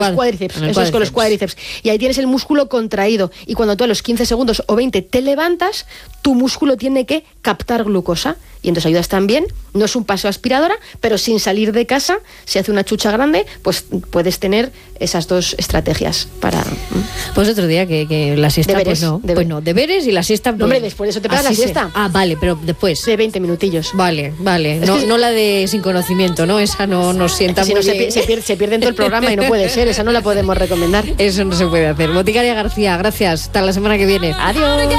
cuádriceps, eso es con los cuádriceps. Y ahí tienes el músculo contraído. Y cuando tú a los 15 segundos o 20 te levantas, tu músculo tiene que captar glucosa. Y entonces ayudas también, no es un paseo aspiradora, pero sin salir de casa, si hace una chucha grande, pues puedes tener esas dos estrategias para... Pues otro día que la siesta, deberes, pues no, deberes y la siesta... No, hombre, después de eso te pegas la siesta. Vale, pero después. De 20 minutillos. Vale. No la de sin conocimiento, ¿no? Esa no nos sienta muy bien. Se pierde en todo el programa y no puede ser, esa no la podemos recomendar. Eso no se puede hacer. Boticaria García, gracias. Hasta la semana que viene. Adiós.